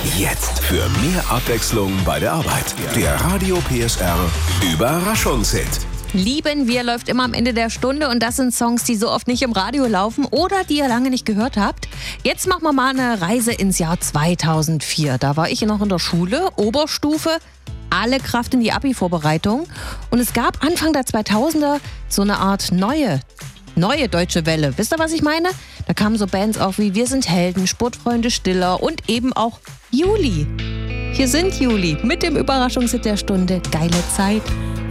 Jetzt für mehr Abwechslung bei der Arbeit. Der Radio PSR Überraschungshit. Lieben wir läuft immer am Ende der Stunde und das sind Songs, die so oft nicht im Radio laufen oder die ihr lange nicht gehört habt. Jetzt machen wir mal eine Reise ins Jahr 2004. Da war ich noch in der Schule, Oberstufe, alle Kraft in die Abi-Vorbereitung. Und es gab Anfang der 2000er so eine Art neue deutsche Welle. Wisst ihr, was ich meine? Da kamen so Bands auf wie Wir sind Helden, Sportfreunde Stiller und eben auch Juli. Hier sind Juli mit dem Überraschungshit der Stunde. Geile Zeit.